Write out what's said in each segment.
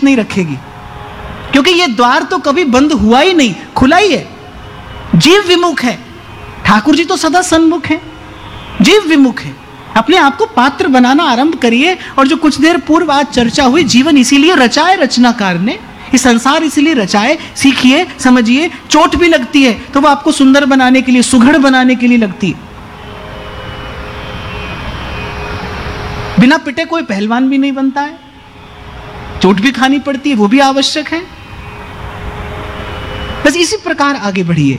नहीं रखेगी, क्योंकि ये द्वार तो कभी बंद हुआ ही नहीं, खुला ही है। जीव विमुख है, ठाकुर जी तो सदा सन्मुख है, जीव विमुख है। अपने आप को पात्र बनाना आरंभ करिए। और जो कुछ देर पूर्व आज चर्चा हुई, जीवन इसीलिए रचाए रचनाकार ने, ये संसार इसीलिए रचाए, सीखिए, समझिए। चोट भी लगती है तो वो आपको सुंदर बनाने के लिए, सुघड़ बनाने के लिए लगती है। बिना पिटे कोई पहलवान भी नहीं बनता है, चोट भी खानी पड़ती है, वो भी आवश्यक है। बस इसी प्रकार आगे बढ़िए।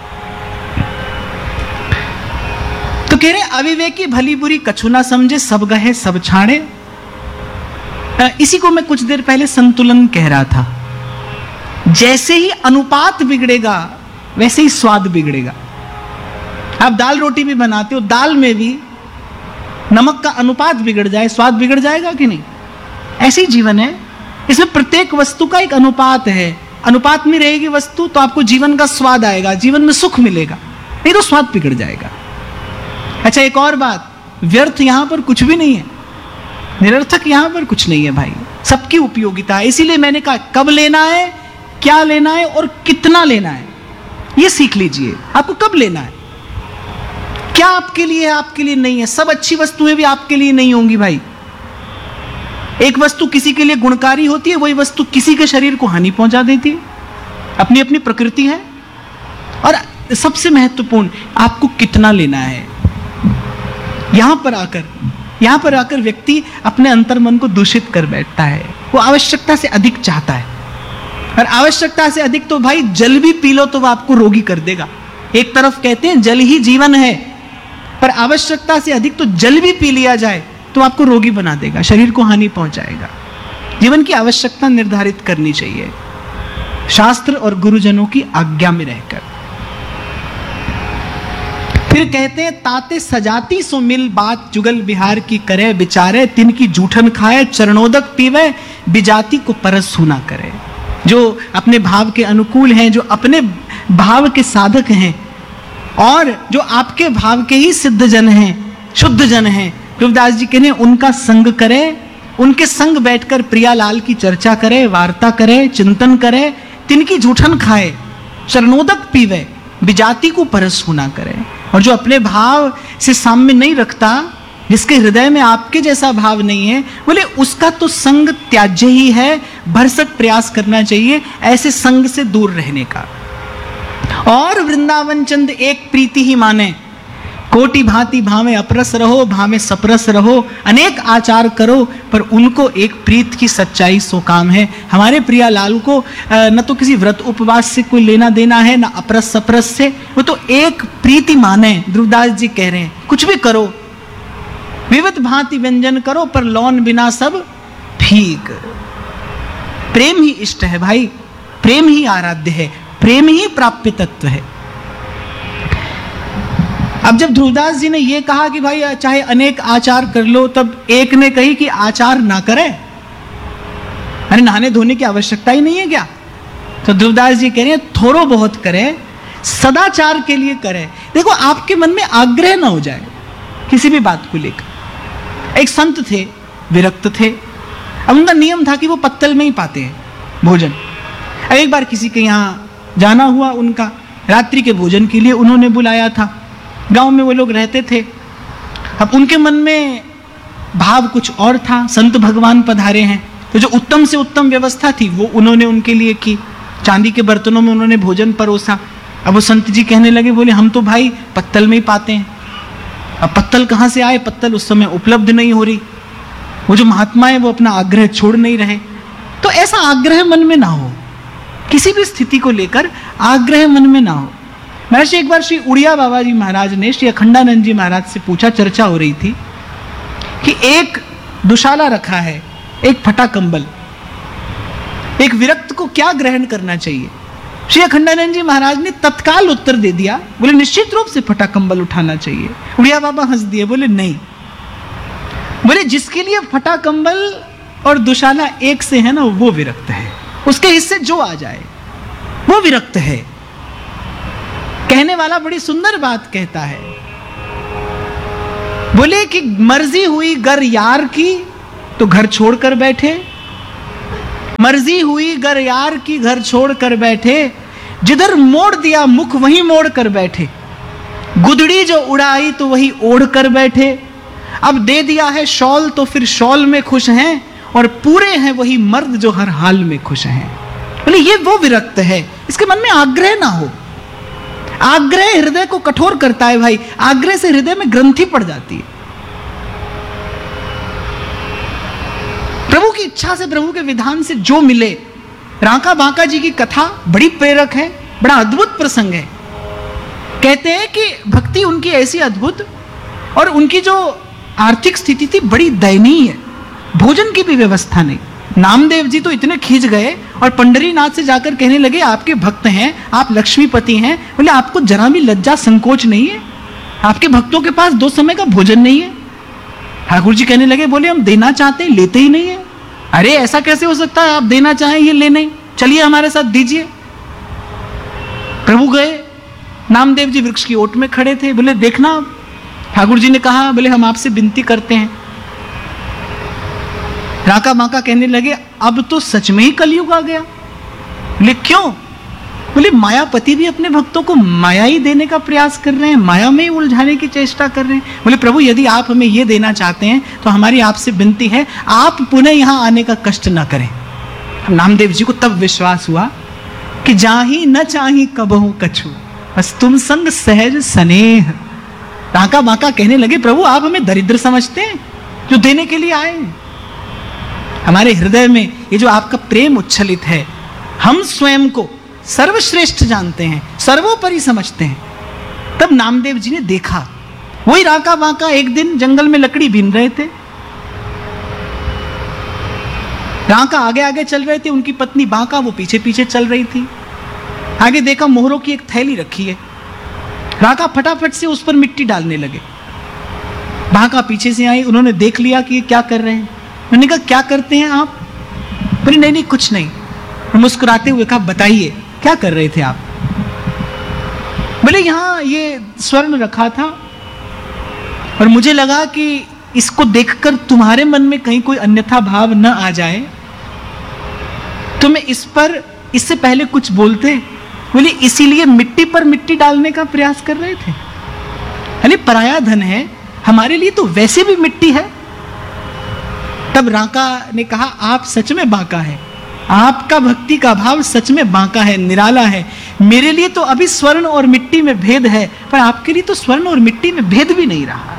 तो कह रहे अविवेकी भली बुरी कछु ना समझे, सब गहे सब छाड़े। इसी को मैं कुछ देर पहले संतुलन कह रहा था। जैसे ही अनुपात बिगड़ेगा वैसे ही स्वाद बिगड़ेगा। आप दाल रोटी भी बनाते हो, दाल में भी नमक का अनुपात बिगड़ जाए, स्वाद बिगड़ जाएगा कि नहीं? ऐसे ही जीवन है, इसमें प्रत्येक वस्तु का एक अनुपात है। अनुपात में रहेगी वस्तु तो आपको जीवन का स्वाद आएगा, जीवन में सुख मिलेगा, नहीं तो स्वाद बिगड़ जाएगा। अच्छा, एक और बात, व्यर्थ यहां पर कुछ भी नहीं है, निरर्थक यहां पर कुछ नहीं है भाई, सबकी उपयोगिता है। इसीलिए मैंने कहा कब लेना है, क्या लेना है और कितना लेना है, यह सीख लीजिए। आपको कब लेना है, क्या आपके लिए है, आपके लिए नहीं है। सब अच्छी वस्तुएं भी आपके लिए नहीं होंगी भाई। एक वस्तु किसी के लिए गुणकारी होती है, वही वस्तु किसी के शरीर को हानि पहुंचा देती है। अपनी अपनी प्रकृति है। और सबसे महत्वपूर्ण, आपको कितना लेना है। यहां पर आकर व्यक्ति अपने अंतर्मन को दूषित कर बैठता है। वो आवश्यकता से अधिक चाहता है, और आवश्यकता से अधिक तो भाई जल भी पी लो तो वो आपको रोगी कर देगा। एक तरफ कहते हैं जल ही जीवन है, पर आवश्यकता से अधिक तो जल भी पी लिया जाए तो आपको रोगी बना देगा, शरीर को हानि पहुंचाएगा। जीवन की आवश्यकता निर्धारित करनी चाहिए, शास्त्र और गुरुजनों की आज्ञा में रहकर। फिर कहते हैं ताते सजाती सो मिल बात, जुगल बिहार की करे बिचारे, तिनकी जूठन खाए चरणोदक पीवे, बिजाती को परस सुना करे। जो अपने भाव के अनुकूल हैं, जो अपने भाव के साधक हैं, और जो आपके भाव के ही सिद्ध जन हैं, शुद्ध जन हैं, तुलसीदास जी कहते हैं उनका संग करे, उनके संग बैठकर प्रियालाल की चर्चा करे, वार्ता करे, चिंतन करे, तिनकी जूठन खाए, चरणोदक पीवे, बिजाती को परस सुना करे। और जो अपने भाव से साम्य नहीं रखता, जिसके हृदय में आपके जैसा भाव नहीं है, बोले उसका तो संग त्याज्य ही है, भरसक प्रयास करना चाहिए ऐसे संग से दूर रहने का। और वृंदावन चंद एक प्रीति ही माने, कोटि भांति भावे अपरस रहो, भावे सपरस रहो, अनेक आचार करो, पर उनको एक प्रीत की सच्चाई सो काम है। हमारे प्रिया लाल को न तो किसी व्रत उपवास से कोई लेना देना है, न अपरस सपरस से, वो तो एक प्रीति माने। ध्रुवदास जी कह रहे हैं कुछ भी करो, विविध भांति व्यंजन करो, पर लौन बिना सब फीक। प्रेम ही इष्ट है भाई, प्रेम ही आराध्य है, प्रेम ही प्राप्य तत्व है। अब जब ध्रुवदास जी ने यह कहा कि भाई चाहे अनेक आचार कर लो, तब एक ने कही कि आचार ना करे, अरे नहाने धोने की आवश्यकता ही नहीं है क्या? तो ध्रुवदास जी कह रहे हैं थोड़ो बहुत करे, सदाचार के लिए करे। देखो आपके मन में आग्रह ना हो जाए किसी भी बात को लेकर। एक संत थे, विरक्त थे, अब उनका नियम था कि वो पत्तल में ही पाते हैं भोजन। एक बार किसी के यहाँ जाना हुआ, उनका रात्रि के भोजन के लिए उन्होंने बुलाया था। गांव में वो लोग रहते थे। अब उनके मन में भाव कुछ और था, संत भगवान पधारे हैं, तो जो उत्तम से उत्तम व्यवस्था थी वो उन्होंने उनके लिए की। चांदी के बर्तनों में उन्होंने भोजन परोसा। अब वो संत जी कहने लगे, बोले हम तो भाई पत्तल में ही पाते हैं। अब पत्तल कहाँ से आए? पत्तल उस समय उपलब्ध नहीं हो रही। वो जो महात्मा है वो अपना आग्रह छोड़ नहीं रहे। तो ऐसा आग्रह मन में ना हो, किसी भी स्थिति को लेकर आग्रह मन में ना हो। महर्षि एक बार श्री उड़िया बाबा जी महाराज ने श्री अखंडानंद जी महाराज से पूछा, चर्चा हो रही थी कि एक दुशाला रखा है, एक फटा कंबल, एक विरक्त को क्या ग्रहण करना चाहिए? श्री अखंडानंद जी महाराज ने तत्काल उत्तर दे दिया, बोले निश्चित रूप से फटा कंबल उठाना चाहिए। उड़िया बाबा हंस दिए, बोले नहीं, बोले जिसके लिए फटा कंबल और दुशाला एक से है ना, वो विरक्त है। उसके हिस्से जो आ जाए वो विरक्त है। कहने वाला बड़ी सुंदर बात कहता है, बोले कि मर्जी हुई गर यार की तो घर छोड़कर बैठे, मर्जी हुई गर यार की घर छोड़ कर बैठे, जिधर मोड़ दिया मुख वहीं मोड़ कर बैठे, गुदड़ी जो उड़ाई तो वही ओढ़ कर बैठे, अब दे दिया है शॉल तो फिर शॉल में खुश हैं, और पूरे हैं वही मर्द जो हर हाल में खुश हैं। बोले ये वो विरक्त है, इसके मन में आग्रह ना हो। आग्रह हृदय को कठोर करता है भाई, आग्रह से हृदय में ग्रंथि पड़ जाती है। प्रभु की इच्छा से, प्रभु के विधान से जो मिले। रांका बांका जी की कथा बड़ी प्रेरक है, बड़ा अद्भुत प्रसंग है। कहते हैं कि भक्ति उनकी ऐसी अद्भुत, और उनकी जो आर्थिक स्थिति थी बड़ी दयनीय, भोजन की भी व्यवस्था नहीं। नामदेव जी तो इतने खींच गए और पंडरीनाथ से जाकर कहने लगे आपके भक्त हैं, आप लक्ष्मीपति हैं, बोले आपको जरा भी लज्जा संकोच नहीं है? आपके भक्तों के पास 2 समय का भोजन नहीं है। ठाकुर जी कहने लगे, बोले हम देना चाहते हैं, लेते ही नहीं है। अरे ऐसा कैसे हो सकता है, आप देना चाहें ये ले नहीं, चलिए हमारे साथ दीजिए। प्रभु गए, नामदेव जी वृक्ष की ओट में खड़े थे, बोले देखना। ठाकुर जी ने कहा, बोले हम आपसे विनती करते हैं। राका माका कहने लगे अब तो सच में ही कलयुग आ गया। बोले क्यों? बोले मायापति भी अपने भक्तों को माया ही देने का प्रयास कर रहे हैं, माया में ही उलझाने की चेष्टा कर रहे हैं। बोले प्रभु यदि आप हमें ये देना चाहते हैं तो हमारी आपसे विनती है, आप पुनः यहां आने का कष्ट ना करें। नामदेव जी को तब विश्वास हुआ कि जाही न चाही कबहू कछु, बस तुम संग सहज स्नेह। राका बाका कहने लगे प्रभु आप हमें दरिद्र समझते हैं जो देने के लिए आए? हमारे हृदय में ये जो आपका प्रेम उच्छलित है, हम स्वयं को सर्वश्रेष्ठ जानते हैं, सर्वोपरि समझते हैं। तब नामदेव जी ने देखा, वही राका बाका एक दिन जंगल में लकड़ी बीन रहे थे। राका आगे आगे चल रहे थे, उनकी पत्नी बाका वो पीछे पीछे चल रही थी। आगे देखा मोहरों की एक थैली रखी है। राका फटाफट से उस पर मिट्टी डालने लगे। बाका पीछे से आई, उन्होंने देख लिया कि ये क्या कर रहे हैं। उन्होंने कहा क्या करते हैं आप? बोले नहीं नहीं कुछ नहीं। मुस्कुराते हुए कहा बताइए क्या कर रहे थे आप? बोले यहाँ ये स्वर्ण रखा था और मुझे लगा कि इसको देखकर तुम्हारे मन में कहीं कोई अन्यथा भाव न आ जाए तो मैं इससे पहले कुछ बोलते। बोले इसीलिए मिट्टी पर मिट्टी डालने का प्रयास कर रहे थे। अरे पराया धन है, हमारे लिए तो वैसे भी मिट्टी है। तब राका ने कहा आप सच में बांका है, आपका भक्ति का भाव सच में बांका है, निराला है। मेरे लिए तो अभी स्वर्ण और मिट्टी में भेद है, पर आपके लिए तो स्वर्ण और मिट्टी में भेद भी नहीं रहा।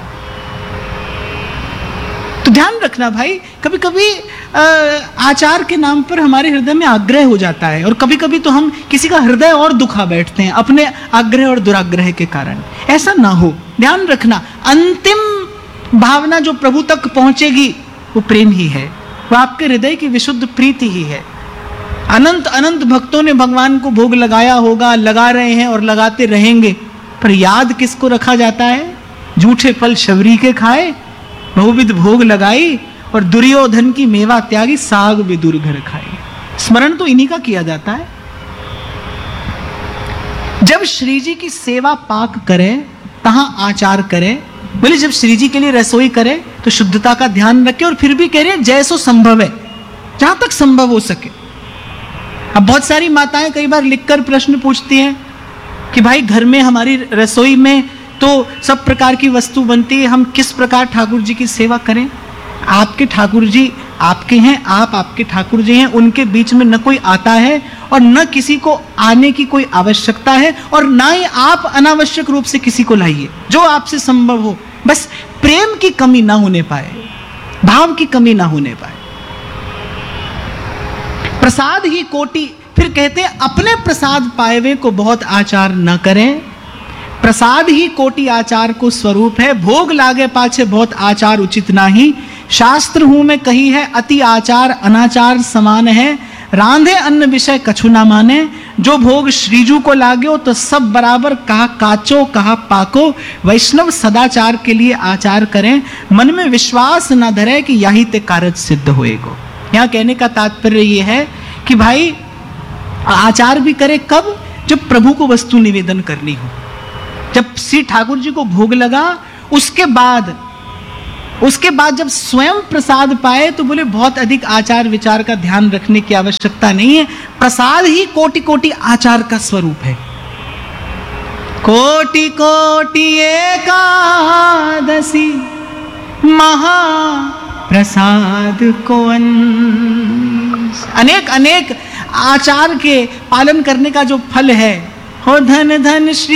तो ध्यान रखना भाई, कभी कभी आचार के नाम पर हमारे हृदय में आग्रह हो जाता है, और कभी कभी तो हम किसी का हृदय और दुखा बैठते हैं अपने आग्रह और दुराग्रह के कारण। ऐसा ना हो, ध्यान रखना। अंतिम भावना जो प्रभु तक पहुंचेगी वो प्रेम ही है, वो आपके हृदय की विशुद्ध प्रीति ही है। अनंत अनंत भक्तों ने भगवान को भोग लगाया होगा, लगा रहे हैं और लगाते रहेंगे, पर याद किसको रखा जाता है? झूठे फल शबरी के खाए, बहुविध भोग लगाई, और दुर्योधन की मेवा त्यागी, साग भी दुर्घर खाई। स्मरण तो इन्हीं का किया जाता है। जब श्री जी की सेवा पाक करे तहां आचार करे। बोले जब श्री जी के लिए रसोई करे तो शुद्धता का ध्यान रखे, और फिर भी कह रहे हैं जैसो संभव है, जहां तक संभव हो सके। अब बहुत सारी माताएं कई बार लिखकर प्रश्न पूछती हैं कि भाई घर में हमारी रसोई में तो सब प्रकार की वस्तु बनती है, हम किस प्रकार ठाकुर जी की सेवा करें? आपके ठाकुर जी आपके हैं, आप आपके ठाकुर जी हैं, उनके बीच में न कोई आता है और न किसी को आने की कोई आवश्यकता है, और ना ही आप अनावश्यक रूप से किसी को लाइए। जो आपसे संभव हो, बस प्रेम की कमी ना होने पाए, भाव की कमी ना होने पाए। प्रसाद ही कोटि, फिर कहते हैं अपने प्रसाद पाएवे को बहुत आचार न करें। प्रसाद ही कोटि आचार को स्वरूप है, भोग लागे पाछे बहुत आचार उचित नाही। शास्त्र हूं में कही है अति आचार अनाचार समान है। रांधे अन्न विषय कछु ना माने, जो भोग श्रीजू को लागो तो सब बराबर, कहा काचो कहा पाको। वैष्णव सदाचार के लिए आचार करें, मन में विश्वास न धरे कि यही ते कारज सिद्ध होएगो। यहाँ कहने का तात्पर्य यह है कि भाई आचार भी करे कब? जब प्रभु को वस्तु निवेदन करनी हो, जब श्री ठाकुर जी को भोग लगा उसके बाद उसके बाद जब स्वयं प्रसाद पाए तो बोले बहुत अधिक आचार विचार का ध्यान रखने की आवश्यकता नहीं है, प्रसाद ही कोटि कोटि आचार का स्वरूप है। कोटि कोटि एकादशी महा प्रसाद को अंश। अनेक अनेक आचार के पालन करने का जो फल है, हो धन धन श्री